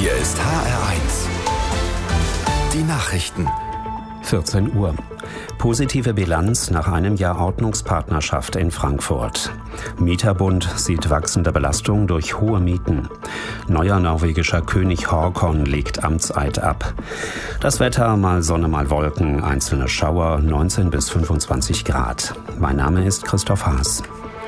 Hier ist HR1. Die Nachrichten. 14 Uhr. Positive Bilanz nach einem Jahr Ordnungspartnerschaft in Frankfurt. Mieterbund sieht wachsende Belastung durch hohe Mieten. Neuer norwegischer König Håkon legt Amtseid ab. Das Wetter, mal Sonne, mal Wolken, einzelne Schauer, 19 bis 25 Grad. Mein Name ist Christoph Haas.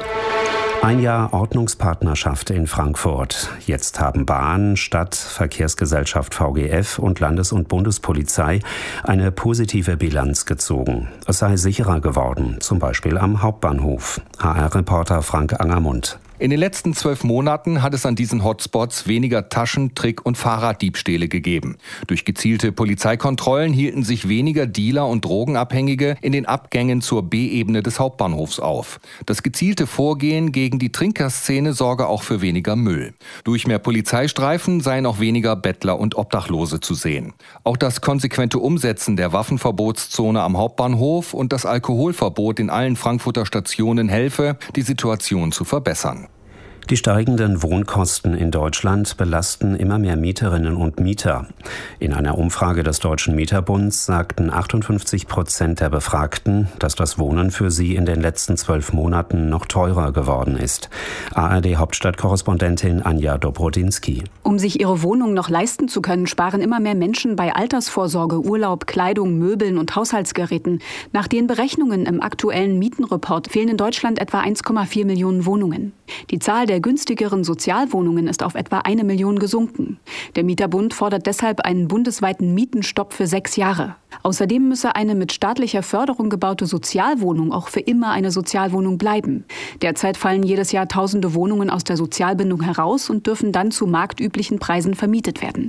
Ein Jahr Ordnungspartnerschaft in Frankfurt. Jetzt haben Bahn, Stadt, Verkehrsgesellschaft VGF und Landes- und Bundespolizei eine positive Bilanz gezogen. Es sei sicherer geworden, zum Beispiel am Hauptbahnhof. HR-Reporter Frank Angermund. In den letzten 12 Monaten hat es an diesen Hotspots weniger Taschen-, Trick- und Fahrraddiebstähle gegeben. Durch gezielte Polizeikontrollen hielten sich weniger Dealer und Drogenabhängige in den Abgängen zur B-Ebene des Hauptbahnhofs auf. Das gezielte Vorgehen gegen die Trinkerszene sorge auch für weniger Müll. Durch mehr Polizeistreifen seien auch weniger Bettler und Obdachlose zu sehen. Auch das konsequente Umsetzen der Waffenverbotszone am Hauptbahnhof und das Alkoholverbot in allen Frankfurter Stationen helfe, die Situation zu verbessern. Die steigenden Wohnkosten in Deutschland belasten immer mehr Mieterinnen und Mieter. In einer Umfrage des Deutschen Mieterbunds sagten 58% der Befragten, dass das Wohnen für sie in den letzten 12 Monaten noch teurer geworden ist. ARD-Hauptstadtkorrespondentin Anja Dobrodinsky. Um sich ihre Wohnung noch leisten zu können, sparen immer mehr Menschen bei Altersvorsorge, Urlaub, Kleidung, Möbeln und Haushaltsgeräten. Nach den Berechnungen im aktuellen Mietenreport fehlen in Deutschland etwa 1,4 Millionen Wohnungen. Die Zahl der günstigeren Sozialwohnungen ist auf etwa 1 Million gesunken. Der Mieterbund fordert deshalb einen bundesweiten Mietenstopp für 6 Jahre. Außerdem müsse eine mit staatlicher Förderung gebaute Sozialwohnung auch für immer eine Sozialwohnung bleiben. Derzeit fallen jedes Jahr tausende Wohnungen aus der Sozialbindung heraus und dürfen dann zu marktüblichen Preisen vermietet werden.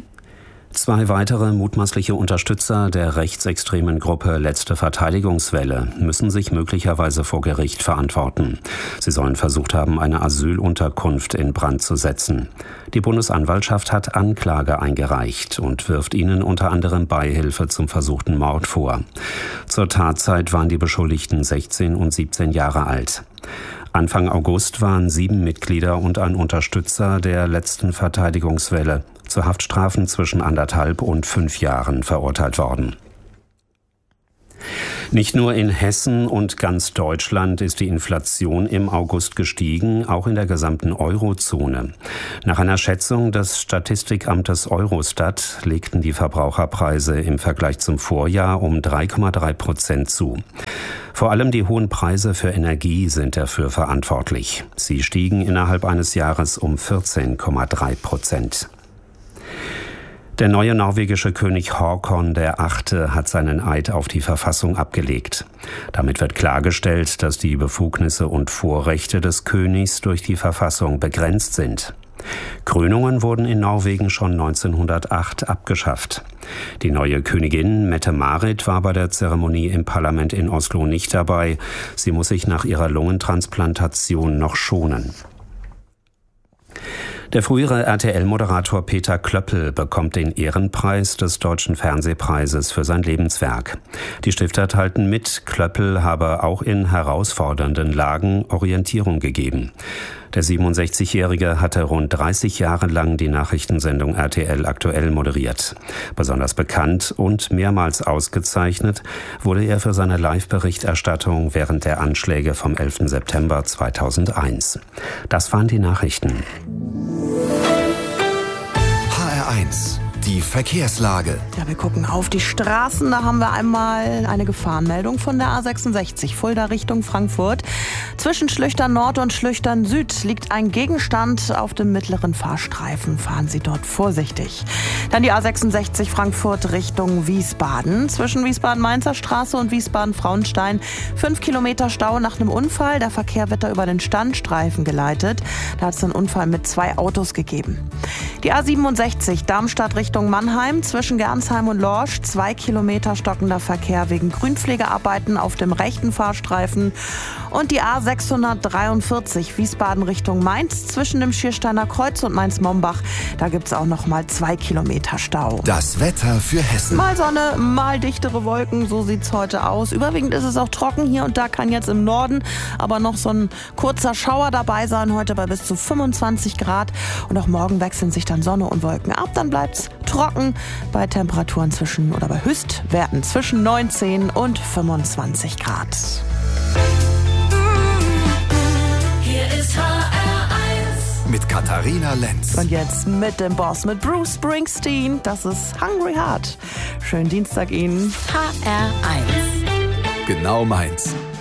2 weitere mutmaßliche Unterstützer der rechtsextremen Gruppe Letzte Verteidigungswelle müssen sich möglicherweise vor Gericht verantworten. Sie sollen versucht haben, eine Asylunterkunft in Brand zu setzen. Die Bundesanwaltschaft hat Anklage eingereicht und wirft ihnen unter anderem Beihilfe zum versuchten Mord vor. Zur Tatzeit waren die Beschuldigten 16 und 17 Jahre alt. Anfang August waren 7 Mitglieder und ein Unterstützer der Letzten Verteidigungswelle zu Haftstrafen zwischen 1,5 und 5 Jahren verurteilt worden. Nicht nur in Hessen und ganz Deutschland ist die Inflation im August gestiegen, auch in der gesamten Eurozone. Nach einer Schätzung des Statistikamtes Eurostat legten die Verbraucherpreise im Vergleich zum Vorjahr um 3,3% zu. Vor allem die hohen Preise für Energie sind dafür verantwortlich. Sie stiegen innerhalb eines Jahres um 14,3%. Der neue norwegische König Håkon VIII. Hat seinen Eid auf die Verfassung abgelegt. Damit wird klargestellt, dass die Befugnisse und Vorrechte des Königs durch die Verfassung begrenzt sind. Krönungen wurden in Norwegen schon 1908 abgeschafft. Die neue Königin Mette-Marit war bei der Zeremonie im Parlament in Oslo nicht dabei. Sie muss sich nach ihrer Lungentransplantation noch schonen. Der frühere RTL-Moderator Peter Klöppel bekommt den Ehrenpreis des Deutschen Fernsehpreises für sein Lebenswerk. Die Stifter teilten mit, Klöppel habe auch in herausfordernden Lagen Orientierung gegeben. Der 67-Jährige hatte rund 30 Jahre lang die Nachrichtensendung RTL aktuell moderiert. Besonders bekannt und mehrmals ausgezeichnet wurde er für seine Live-Berichterstattung während der Anschläge vom 11. September 2001. Das waren die Nachrichten. HR1, die Verkehrslage. Ja, wir gucken auf die Straßen. Da haben wir einmal eine Gefahrenmeldung von der A66, Fulda Richtung Frankfurt. Zwischen Schlüchtern Nord und Schlüchtern Süd liegt ein Gegenstand auf dem mittleren Fahrstreifen. Fahren Sie dort vorsichtig. Dann die A66 Frankfurt Richtung Wiesbaden. Zwischen Wiesbaden-Mainzer Straße und Wiesbaden-Frauenstein 5 Kilometer Stau nach einem Unfall. Der Verkehr wird da über den Standstreifen geleitet. Da hat es einen Unfall mit 2 Autos gegeben. Die A67 Darmstadt Richtung Mannheim. Zwischen Gernsheim und Lorsch 2 Kilometer stockender Verkehr wegen Grünpflegearbeiten auf dem rechten Fahrstreifen. Und die A643 Wiesbaden Richtung Mainz zwischen dem Schiersteiner Kreuz und Mainz-Mombach. Da gibt es auch noch mal 2 Kilometer Stau. Das Wetter für Hessen. Mal Sonne, mal dichtere Wolken, so sieht's heute aus. Überwiegend ist es auch trocken. Hier und da kann jetzt im Norden aber noch so ein kurzer Schauer dabei sein. Heute bei bis zu 25 Grad. Und auch morgen wechseln sich dann dann Sonne und Wolken ab. Dann bleibt's trocken bei Temperaturen bei Höchstwerten zwischen 19 und 25 Grad. Hier ist HR1 mit Katharina Lenz. Und jetzt mit dem Boss, mit Bruce Springsteen. Das ist Hungry Heart. Schönen Dienstag Ihnen. HR1 Genau meins.